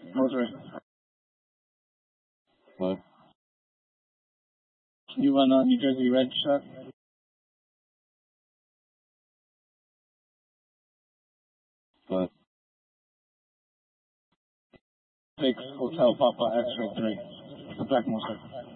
Rotary. What? You run on New Jersey Red shirt? What? 6 Hotel Papa X-ray 3. The back motor.